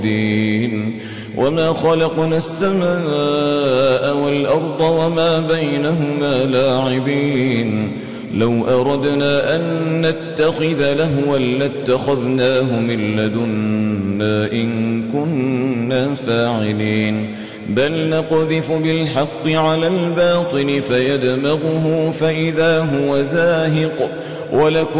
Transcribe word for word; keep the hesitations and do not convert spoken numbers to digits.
وما خلقنا السماء والأرض وما بينهما لاعبين لو أردنا أن نتخذ لهوا لاتخذناه من لدنا إن كنا فاعلين بل نقذف بالحق على الباطل فيدمغه فإذا هو زاهق ولكم